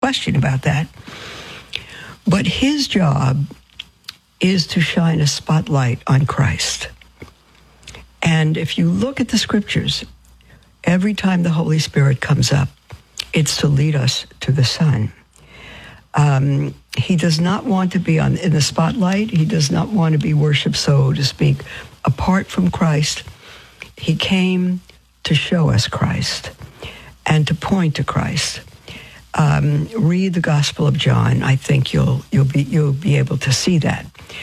question about that. But his job is to shine a spotlight on Christ. And if you look at the scriptures, every time the Holy Spirit comes up, it's to lead us to the Son. He does not want to be in the spotlight. He does not want to be worshipped, so to speak, apart from Christ. He came to show us Christ and to point to Christ. Read the Gospel of John. I think you'll be able to see that.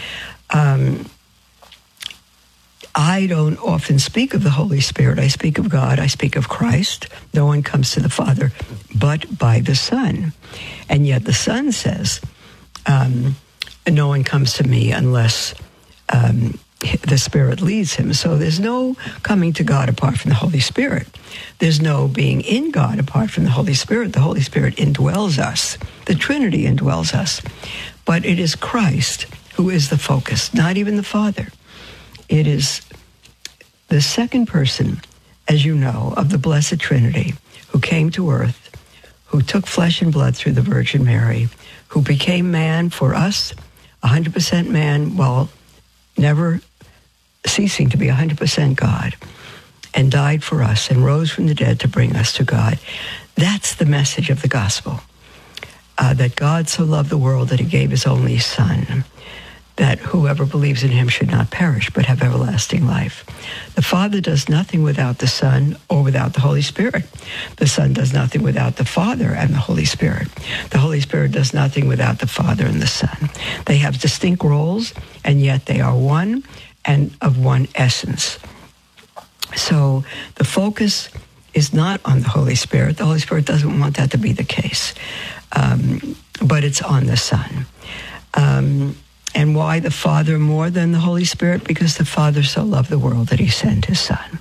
I don't often speak of the Holy Spirit. I speak of God. I speak of Christ. No one comes to the Father but by the Son. And yet the Son says, no one comes to me unless the Spirit leads him. So there's no coming to God apart from the Holy Spirit. There's no being in God apart from the Holy Spirit. The Holy Spirit indwells us. The Trinity indwells us. But it is Christ who is the focus, not even the Father. It is the second person, as you know, of the Blessed Trinity, who came to earth, who took flesh and blood through the Virgin Mary, who became man for us, 100% man, while never ceasing to be 100% God, and died for us and rose from the dead to bring us to God. That's the message of the gospel, that God so loved the world that he gave his only Son, that whoever believes in him should not perish but have everlasting life. The Father does nothing without the Son or without the Holy Spirit. The Son does nothing without the Father and the Holy Spirit. The Holy Spirit does nothing without the Father and the Son. They have distinct roles, and yet they are one and of one essence. So the focus is not on the Holy Spirit. The Holy Spirit doesn't want that to be the case, but it's on the Son. And why the Father more than the Holy Spirit? Because the Father so loved the world that he sent his Son.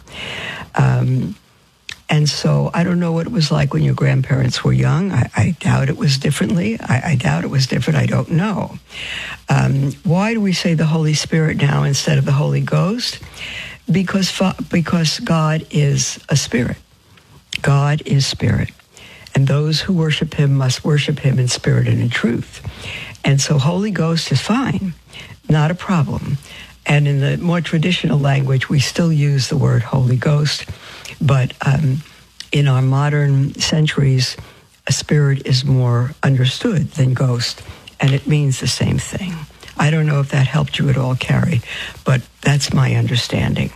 And so I don't know what it was like when your grandparents were young. I doubt it was differently. I doubt it was different. I don't know. Why do we say the Holy Spirit now instead of the Holy Ghost? Because God is a spirit. God is spirit. And those who worship him must worship him in spirit and in truth. And so Holy Ghost is fine, not a problem. And in the more traditional language, we still use the word Holy Ghost. But in our modern centuries, a spirit is more understood than ghost, and it means the same thing. I don't know if that helped you at all, Carrie, but that's my understanding.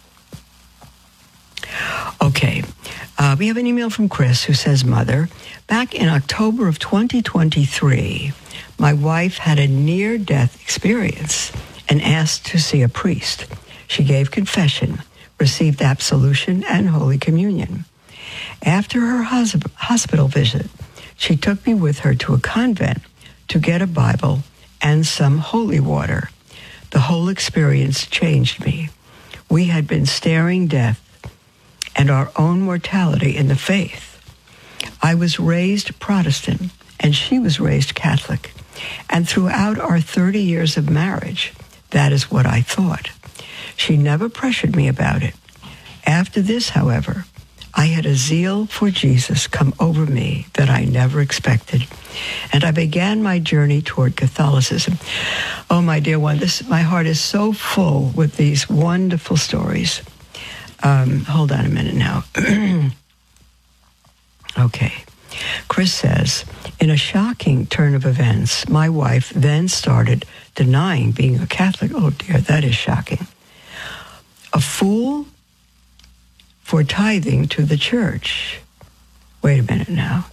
Okay. We have an email from Chris who says, Mother, back in October of 2023, my wife had a near-death experience and asked to see a priest. She gave confession, received absolution and Holy Communion. After her hospital visit, she took me with her to a convent to get a Bible and some holy water. The whole experience changed me. We had been staring death and our own mortality in the faith. I was raised Protestant, and she was raised Catholic. And throughout our 30 years of marriage, that is what I thought. She never pressured me about it. After this, however, I had a zeal for Jesus come over me that I never expected, and I began my journey toward Catholicism. Oh, my dear one, my heart is so full with these wonderful stories. Hold on a minute now. Okay. Chris says, in a shocking turn of events, my wife then started denying being a Catholic. Oh, dear, that is shocking. A fool for tithing to the church. Wait a minute now.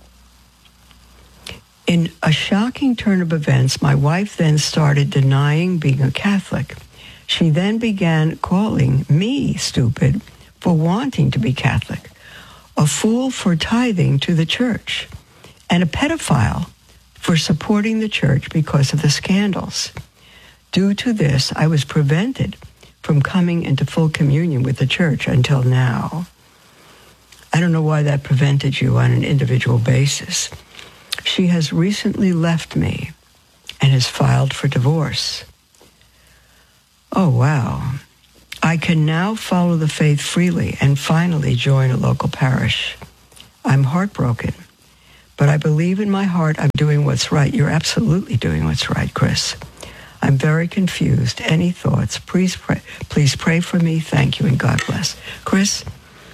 In a shocking turn of events, my wife then started denying being a Catholic. She then began calling me stupid for wanting to be Catholic, a fool for tithing to the church, and a pedophile for supporting the church because of the scandals. Due to this, I was prevented from coming into full communion with the church until now. I don't know why that prevented you on an individual basis. She has recently left me and has filed for divorce. Oh, wow. I can now follow the faith freely and finally join a local parish. I'm heartbroken, But I believe in my heart I'm doing what's right. You're absolutely doing what's right, Chris. I'm very confused. Any thoughts? Please pray for me. Thank you, and God bless. Chris,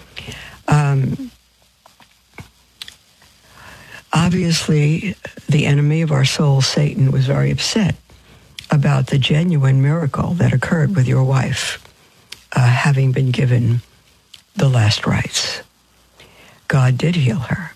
obviously, the enemy of our soul, Satan, was very upset about the genuine miracle that occurred with your wife having been given the last rites. God did heal her.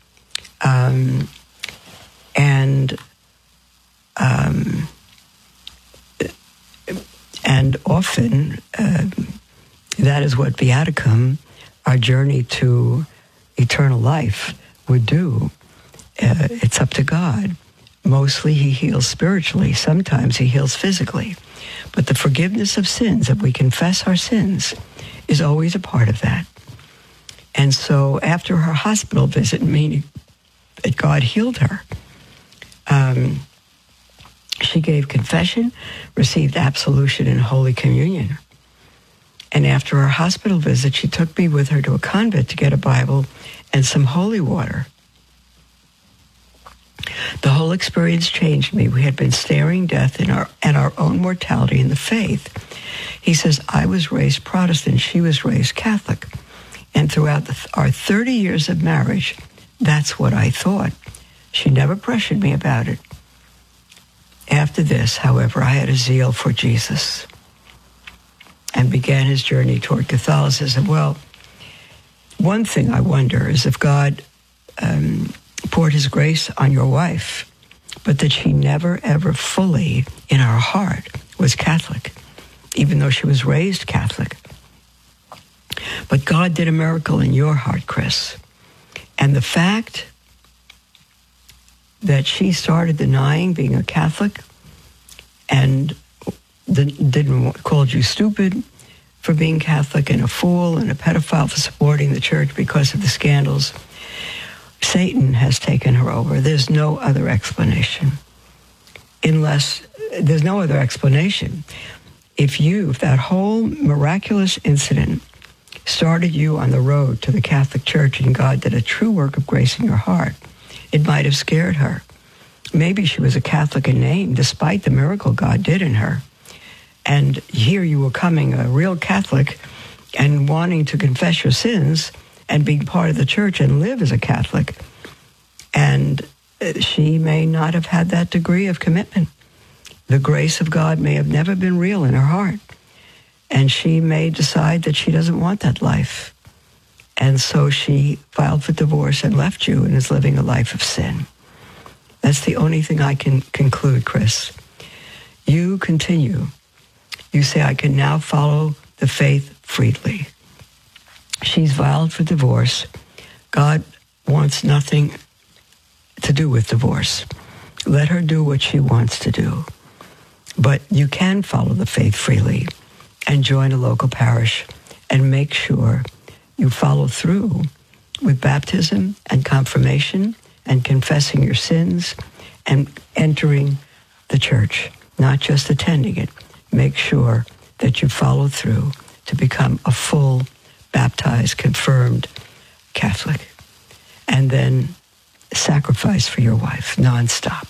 And often, that is what Viaticum, our journey to eternal life, would do. It's up to God. Mostly he heals spiritually. Sometimes he heals physically. But the forgiveness of sins, if we confess our sins, is always a part of that. And so after her hospital visit, meaning that God healed her, she gave confession, received absolution and Holy Communion. And after her hospital visit, she took me with her to a convent to get a Bible and some holy water. The whole experience changed me. We had been staring death at our own mortality in the faith. He says, I was raised Protestant. She was raised Catholic. And throughout our 30 years of marriage, that's what I thought. She never pressured me about it. After this, however, I had a zeal for Jesus and began his journey toward Catholicism. Well, one thing I wonder is if God poured his grace on your wife, but that she never, ever fully in her heart was Catholic, even though she was raised Catholic. But God did a miracle in your heart, Chris. And the fact that she started denying being a Catholic and called you stupid for being Catholic and a fool and a pedophile for supporting the church because of the scandals, Satan has taken her over. There's no other explanation. There's no other explanation. If that whole miraculous incident started you on the road to the Catholic Church and God did a true work of grace in your heart, it might have scared her. Maybe she was a Catholic in name, despite the miracle God did in her. And here you were coming a real Catholic and wanting to confess your sins and being part of the church and live as a Catholic. And she may not have had that degree of commitment. The grace of God may have never been real in her heart. And she may decide that she doesn't want that life. And so she filed for divorce and left you and is living a life of sin. That's the only thing I can conclude, Chris. You continue. You say, I can now follow the faith freely. She's filed for divorce. God wants nothing to do with divorce. Let her do what she wants to do. But you can follow the faith freely and join a local parish and make sure you follow through with baptism and confirmation and confessing your sins and entering the church, not just attending it. Make sure that you follow through to become a full, baptized, confirmed Catholic. And then sacrifice for your wife, nonstop.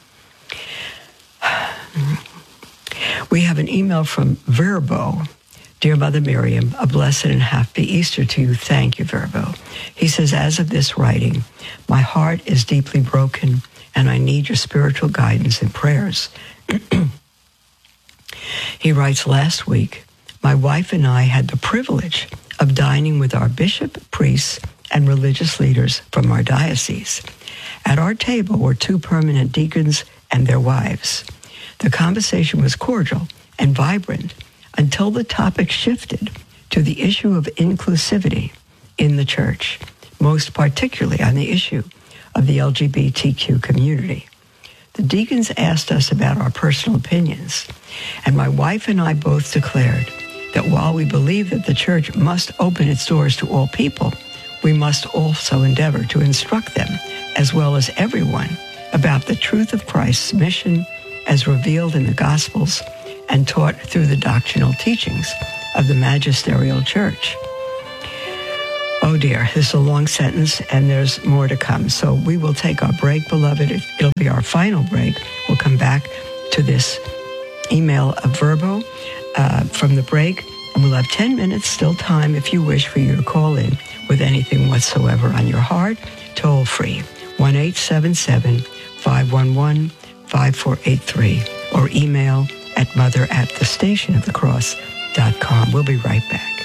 We have an email from Verbo. Dear Mother Miriam, a blessed and happy Easter to you. Thank you, Verbo. He says, as of this writing, my heart is deeply broken and I need your spiritual guidance and prayers. He writes, last week, my wife and I had the privilege of dining with our bishop, priests, and religious leaders from our diocese. At our table were 2 permanent deacons and their wives. The conversation was cordial and vibrant until the topic shifted to the issue of inclusivity in the church, most particularly on the issue of the LGBTQ community. The deacons asked us about our personal opinions, and my wife and I both declared that while we believe that the church must open its doors to all people, we must also endeavor to instruct them, as well as everyone, about the truth of Christ's mission as revealed in the Gospels and taught through the doctrinal teachings of the magisterial church. Oh dear, this is a long sentence and there's more to come. So we will take our break, beloved. It'll be our final break. We'll come back to this email of Verbo from the break. And we'll have 10 minutes still time if you wish for you to call in with anything whatsoever on your heart. Toll free, 1-877-511-5483 or email at mother@thestationofthecross.com. We'll be right back.